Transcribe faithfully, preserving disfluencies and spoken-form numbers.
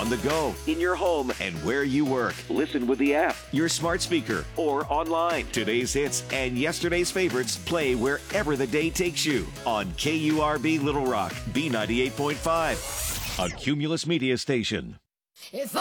on the go, in your home, and where you work. Listen with the app, your smart speaker, or online. Today's hits and yesterday's favorites play wherever the day takes you on K U R B Little Rock, B ninety-eight point five, a Cumulus Media station. If